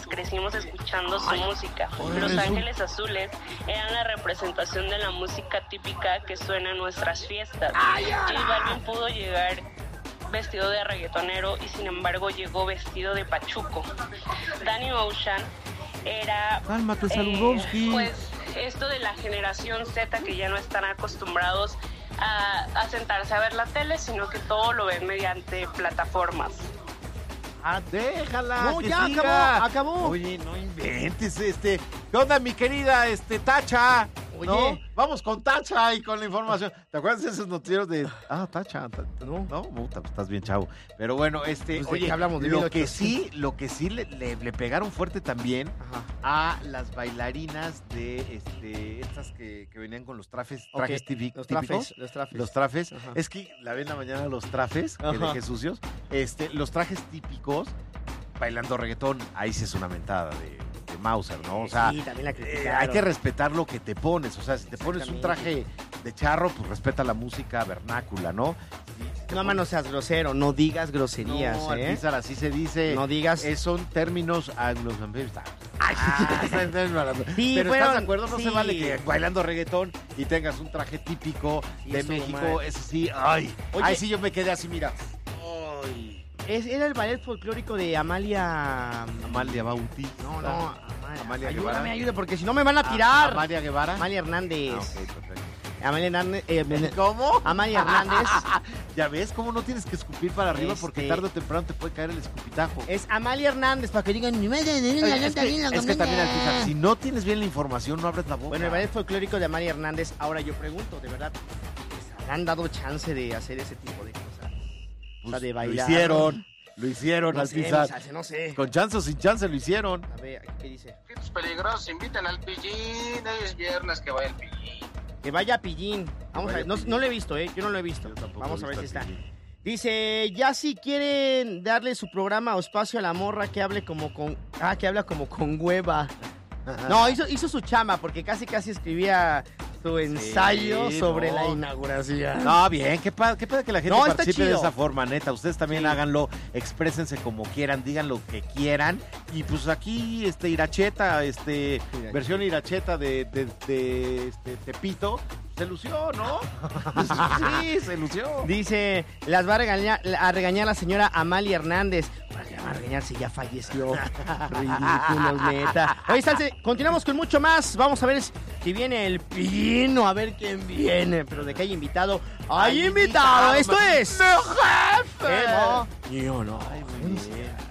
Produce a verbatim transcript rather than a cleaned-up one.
crecimos escuchando su música. Los Ángeles Azules eran la representación de la música típica que suena en nuestras fiestas. J Balvin pudo llegar vestido de reggaetonero y sin embargo llegó vestido de pachuco. Danny Ocean era Cálmate, eh, Saludowski. pues esto de la generación Z, que ya no están acostumbrados a, a sentarse a ver la tele, sino que todo lo ven mediante plataformas. Ah, déjala. No, que ya siga. acabó, acabó. Oye, no inventes, este. ¿Qué onda, mi querida, este, Tacha? Oye. ¿No? Vamos con Tacha y con la información. ¿Te acuerdas de esos noticieros de. Ah, Tacha. ta- No. No, puta, pues estás bien chavo. Pero bueno, este. Pues, ¿de oye, qué hablamos? De lo mil ochocientos. que sí, lo que sí le, le- le pegaron fuerte también Ajá. a las bailarinas de este. Estas que, que venían con los trajes, Ok, trajes típi- Los típicos. trafes, los trafes. Los trafes. Ajá. Es que la ven en la mañana los trafes, que Ajá. dejé sucios. Este, los trajes típicos, bailando reggaetón, ahí sí es una mentada de, de Mauser, ¿no? O sea, Sí, también la eh, criticaron. hay que respetar lo que te pones. O sea, si te pones un traje de charro, pues respeta la música vernácula, ¿no? Si te No, pones- no seas grosero, no digas groserías, no, ¿eh? Alpizar, así se dice. No digas- Eh, son términos anglosajones. Ay, sí, Pero fueron- ¿estás de acuerdo? No sí. se vale que bailando reggaetón y tengas un traje típico Sí, de estuvo México. mal. Eso sí, ay. Oye. Ay, sí, yo me quedé así, mira. Ay. Es, era el ballet folclórico de Amalia... Amalia Bauti. No, no, Amalia, Amalia ayúdame, Guevara. ayúdame, porque si no me van a tirar. Amalia Guevara. Amalia Hernández. Ah, ok, perfecto. Amalia Hernández. eh, ¿Cómo? Amalia Hernández. Ya ves cómo no tienes que escupir para arriba porque Este- tarde o temprano te puede caer el escupitajo. Es Amalia Hernández, para que digan... "Mi madre, Oye, la es, nota que, bien, la es que comida". también, Alpizar, si no tienes bien la información, no abres la boca. Bueno, el ballet folclórico de Amalia Hernández, ahora yo pregunto, ¿de verdad les han dado chance de hacer ese tipo de cosas? O sea, de bailar. Lo hicieron, lo hicieron, No sé, Alpizar. muchacho, no sé. Con chance o sin chance lo hicieron. A ver, ¿qué dice? Espíritus peligrosos, invitan al pillín. Hoy es viernes, que vaya el pillín. Que vaya a Pillín. Vamos vaya a ver, no, Pillín. no lo he visto, ¿eh? Yo no lo he visto. Yo tampoco Vamos he a ver si visto está. al Pillín. Dice, ya si quieren darle su programa o espacio a la morra que hable como con... Ah, que habla como con hueva. No, hizo, hizo su chama porque casi casi escribía su ensayo Sí, sobre no. la inauguración. No, bien, qué padre, qué padre que la gente No, está participe de chido. esa forma, neta. Ustedes también Sí. háganlo, exprésense como quieran, digan lo que quieran. Y pues aquí, este, Iracheta, este, Iracheta. versión Iracheta de, de, de, este, Tepito, se lució, ¿no? Sí, se lució. Dice, las va a regañar, a regañar la señora Amalia Hernández. ¿Para qué la va a regañar si ya falleció? Ridículos, neta. Oye, Salce, continuamos con mucho más. Vamos a ver si viene el pino, a ver quién viene. Pero de que hay invitado, ¡hay Hay invitado! invitado. Esto es... ¡Mi jefe! Eh, no. Yo no. Ay, muy bien.